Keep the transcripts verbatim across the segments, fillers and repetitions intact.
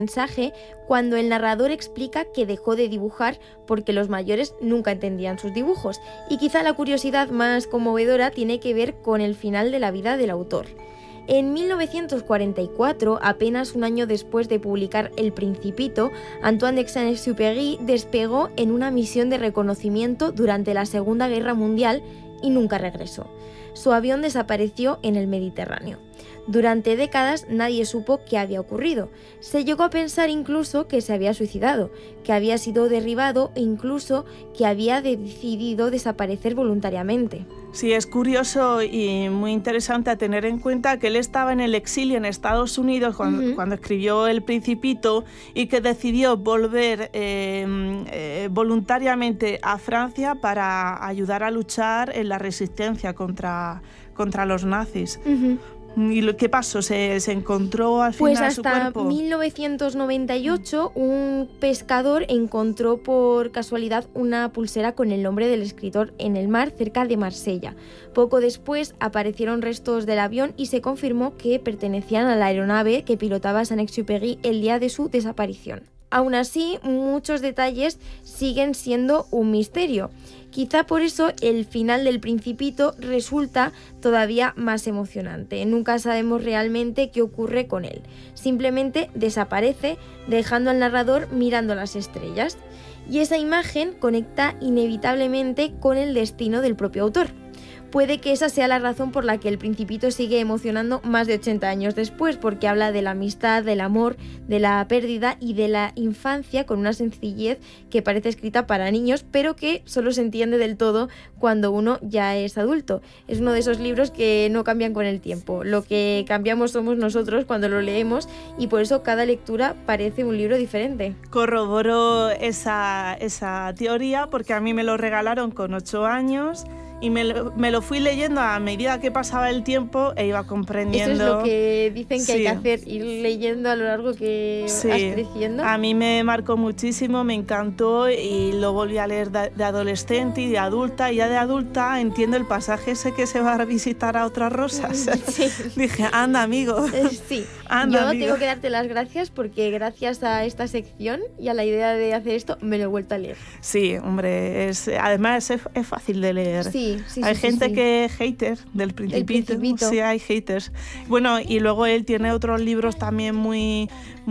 mensaje cuando el narrador explica que dejó de dibujar porque los mayores nunca entendían sus dibujos. Y quizá la curiosidad más conmovedora tiene que ver con el final de la vida del autor. En mil novecientos cuarenta y cuatro, apenas un año después de publicar El Principito, Antoine de Saint-Exupéry despegó en una misión de reconocimiento durante la Segunda Guerra Mundial y nunca regresó. Su avión desapareció en el Mediterráneo. Durante décadas nadie supo qué había ocurrido. Se llegó a pensar incluso que se había suicidado, que había sido derribado e incluso que había decidido desaparecer voluntariamente. Sí, es curioso y muy interesante a tener en cuenta que él estaba en el exilio en Estados Unidos cuando, uh-huh. cuando escribió El Principito y que decidió volver eh, eh, voluntariamente a Francia para ayudar a luchar en la resistencia contra, contra los nazis. Uh-huh. ¿Y qué pasó? ¿Se, se encontró al final pues su cuerpo? Pues hasta mil novecientos noventa y ocho un pescador encontró por casualidad una pulsera con el nombre del escritor en el mar cerca de Marsella. Poco después aparecieron restos del avión y se confirmó que pertenecían a la aeronave que pilotaba Saint-Exupéry el día de su desaparición. Aún así, muchos detalles siguen siendo un misterio. Quizá por eso el final del Principito resulta todavía más emocionante. Nunca sabemos realmente qué ocurre con él. Simplemente desaparece, dejando al narrador mirando las estrellas. Y esa imagen conecta inevitablemente con el destino del propio autor. Puede que esa sea la razón por la que El Principito sigue emocionando más de ochenta años después, porque habla de la amistad, del amor, de la pérdida y de la infancia con una sencillez que parece escrita para niños, pero que solo se entiende del todo cuando uno ya es adulto. Es uno de esos libros que no cambian con el tiempo. Lo que cambiamos somos nosotros cuando lo leemos y por eso cada lectura parece un libro diferente. Corroboro esa, esa teoría porque a mí me lo regalaron con ocho años. Y me lo, me lo fui leyendo a medida que pasaba el tiempo e iba comprendiendo. Eso es lo que dicen que sí. hay que hacer, ir leyendo a lo largo que sí. vas creciendo. A mí me marcó muchísimo, me encantó y lo volví a leer de, de adolescente y de adulta. Y ya de adulta entiendo el pasaje ese que se va a visitar a otras rosas. Sí. Dije, anda, amigo. Sí, anda, yo amigo. tengo que darte las gracias porque gracias a esta sección y a la idea de hacer esto me lo he vuelto a leer. Sí, hombre, es, además es, es fácil de leer. Sí. Sí, hay sí, gente sí, sí. que es hater del Principito. Principito. Sí, hay haters. Bueno, y luego él tiene otros libros también muy,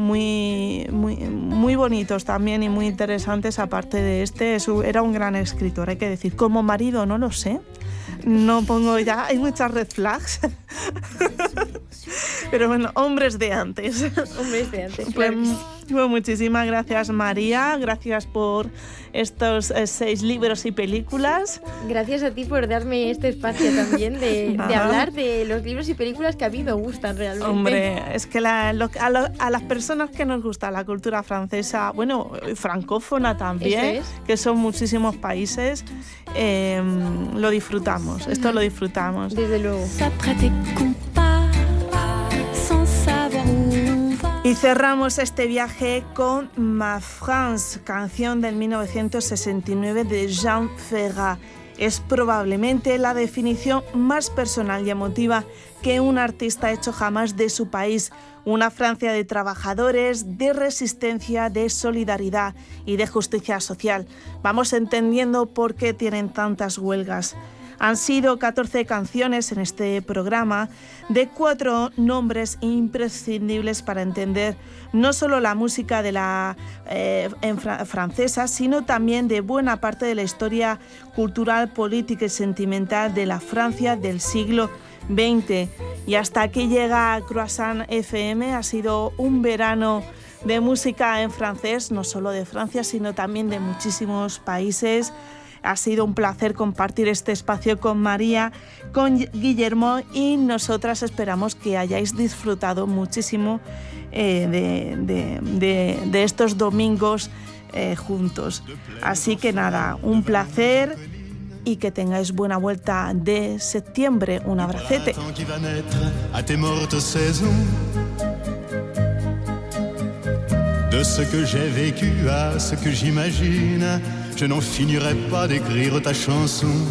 muy, muy, muy bonitos también y muy interesantes aparte de este. Es, era un gran escritor, hay que decir. Como marido, no lo sé. No pongo ya, hay muchas red flags. Pero bueno, hombres de antes. Hombres de antes, pues, claro que sí. Bueno, muchísimas gracias, María. Gracias por estos eh, seis libros y películas. Gracias a ti por darme este espacio también de, de hablar de los libros y películas que a mí me gustan realmente. Hombre, es que la, lo, a, lo, a las personas que nos gusta la cultura francesa, bueno, francófona también, es. que son muchísimos países, eh, lo disfrutamos. Esto lo disfrutamos. Desde luego. Y cerramos este viaje con Ma France, canción del mil novecientos sesenta y nueve de Jean Ferrat. Es probablemente la definición más personal y emotiva que un artista ha hecho jamás de su país. Una Francia de trabajadores, de resistencia, de solidaridad y de justicia social. Vamos entendiendo por qué tienen tantas huelgas. Han sido catorce canciones en este programa de cuatro nombres imprescindibles para entender no solo la música de la eh, en fra- francesa, sino también de buena parte de la historia cultural, política y sentimental de la Francia del siglo veinte. Y hasta aquí llega Croissant F M. Ha sido un verano de música en francés, no solo de Francia, sino también de muchísimos países. Ha sido un placer compartir este espacio con María, con Guillermo y nosotras esperamos que hayáis disfrutado muchísimo eh, de, de, de, de estos domingos eh, juntos. Así que nada, un placer y que tengáis buena vuelta de septiembre. Un abracete. De ce que j'ai vécu à ce que j'imagine, je n'en finirai pas d'écrire ta chanson.